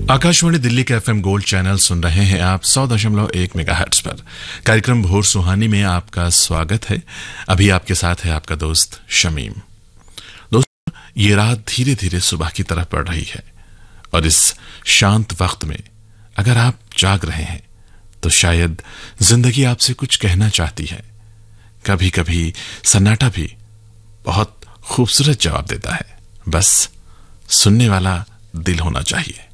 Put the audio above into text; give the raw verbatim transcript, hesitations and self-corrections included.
आकाशवाणी दिल्ली के FM gold channel सुन रहे हैं आप सौ दशमलव एक मेगाहर्ट्ज पर। कार्यक्रम भोर सुहानी में आपका स्वागत है। अभी आपके साथ है आपका दोस्त शमीम। दोस्तों, ये रात धीरे धीरे सुबह की तरफ बढ़ रही है और इस शांत वक्त में अगर आप जाग रहे हैं तो शायद जिंदगी आपसे कुछ कहना चाहती है। कभी कभी सन्नाटा भी बहुत खूबसूरत जवाब देता है, बस सुनने वाला दिल होना चाहिए।